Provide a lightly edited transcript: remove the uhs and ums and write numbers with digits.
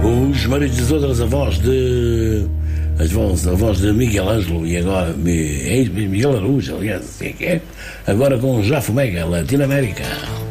Os maridos das outras avós de. As avós de Miguel Ângelo e agora Miguel Araújo, aliás, assim é que é. Agora com Já Fumega, Latinoamérica.